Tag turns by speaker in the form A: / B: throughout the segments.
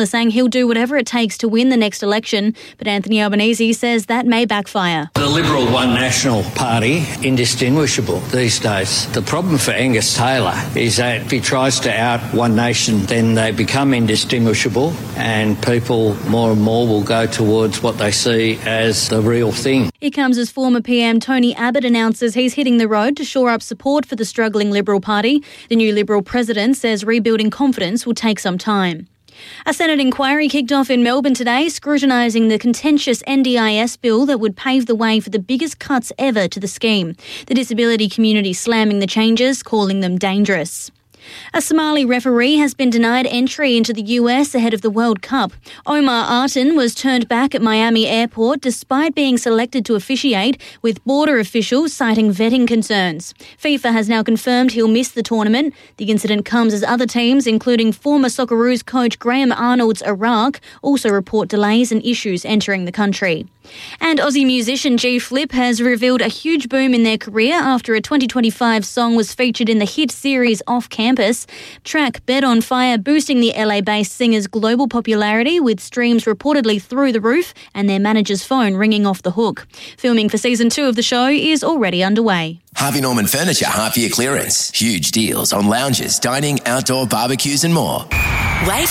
A: Taylor saying he'll do whatever it takes to win the next election, but Anthony Albanese says that may backfire.
B: The Liberal One National Party, indistinguishable these days. The problem for Angus Taylor is that if he tries to out One Nation, then they become indistinguishable and people more and more will go towards what they see as the real thing.
A: It comes as former PM Tony Abbott announces he's hitting the road to shore up support for the struggling Liberal Party. The new Liberal president says rebuilding confidence will take some time. A Senate inquiry kicked off in Melbourne today, scrutinising the contentious NDIS bill that would pave the way for the biggest cuts ever to the scheme. The disability community slamming the changes, calling them dangerous. A Somali referee has been denied entry into the US ahead of the World Cup. Omar Artin was turned back at Miami Airport despite being selected to officiate, with border officials citing vetting concerns. FIFA has now confirmed he'll miss the tournament. The incident comes as other teams, including former Socceroos coach Graham Arnold's Iraq, also report delays and issues entering the country. And Aussie musician G Flip has revealed a huge boom in their career after a 2025 song was featured in the hit series Off Campus. Track Bed on Fire boosting the LA-based singer's global popularity, with streams reportedly through the roof and their manager's phone ringing off the hook. Filming for season 2 of the show is already underway.
C: Harvey Norman Furniture half-year clearance. Huge deals on lounges, dining, outdoor barbecues and more.
D: Wave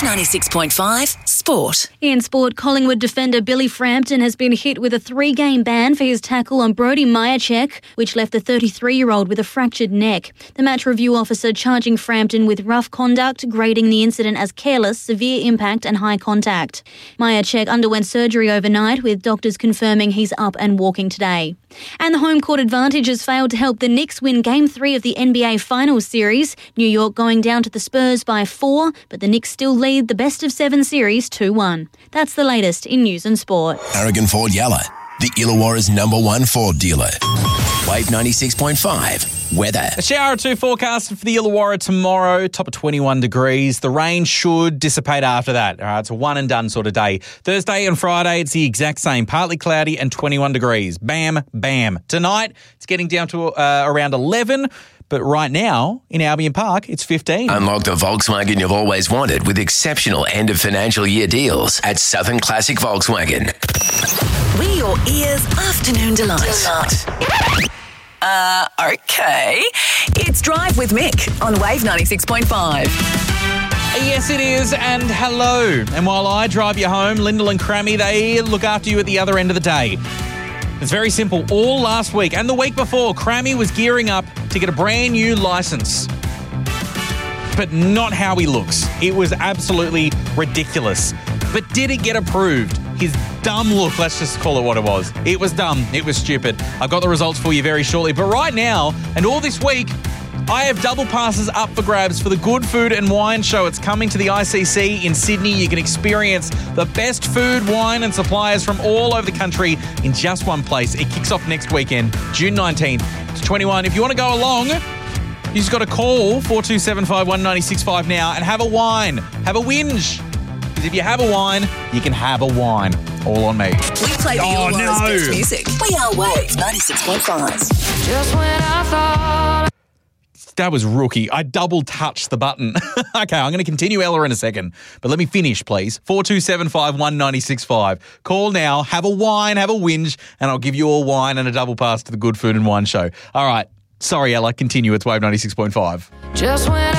D: 96.5 Sport.
A: In sport, Collingwood defender Billy Frampton has been hit with a 3-game ban for his tackle on Brody Majacek, which left the 33-year-old with a fractured neck. The match review officer charging Frampton with rough conduct, grading the incident as careless, severe impact and high contact. Majacek underwent surgery overnight, with doctors confirming he's up and walking today. And the home court advantage has failed to help the Knicks win Game 3 of the NBA Finals series. New York going down to the Spurs by 4, but the Knicks still lead the best-of-7 series 2-1. That's the latest in news and sport.
C: Aragon Ford Yalla, the Illawarra's #1 Ford dealer. Wave 96.5 weather.
E: A shower or two forecasted for the Illawarra tomorrow, top of 21 degrees. The rain should dissipate after that. All right, it's a one and done sort of day. Thursday and Friday, it's the exact same. Partly cloudy and 21 degrees. Bam, bam. Tonight, it's getting down to around 11. But right now, in Albion Park, it's 15.
C: Unlock the Volkswagen you've always wanted with exceptional end of financial year deals at Southern Classic Volkswagen.
D: We're your ears' afternoon delight. Okay. It's Drive with Mick on Wave 96.5.
E: Yes, it is, and hello. And while I drive you home, Lyndall and Crammy, they look after you at the other end of the day. It's very simple. All last week and the week before, Crammy was gearing up to get a brand new licence. But not how he looks. It was absolutely ridiculous. But did it get approved? His dumb look, let's just call it what it was. It was dumb. It was stupid. I've got the results for you very shortly. But right now, and all this week, I have double passes up for grabs for the Good Food and Wine Show. It's coming to the ICC in Sydney. You can experience the best food, wine and suppliers from all over the country in just one place. It kicks off next weekend, June 19th to 21. If you want to go along, you just got to call 42751965 now and have a wine. Have a whinge. Because if you have a wine, you can have a wine. All on me.
D: We play the Illawarra's best music. We are Wave 96.5.
F: Just when I thought...
E: That was rookie. I double touched the button. Okay, I'm going to continue Ella in a second, but let me finish, please. 42751965. Call now, have a wine, have a whinge, and I'll give you a wine and a double pass to the Good Food and Wine Show. All right. Sorry, Ella. Continue. It's Wave 96.5.
F: Just when